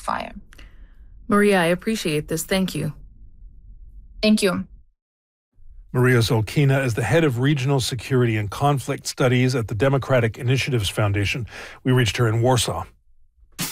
fire. Maria, I appreciate this. Thank you. Thank you. Maria Zolkina is the head of Regional Security and Conflict Studies at the Democratic Initiatives Foundation. We reached her in Warsaw.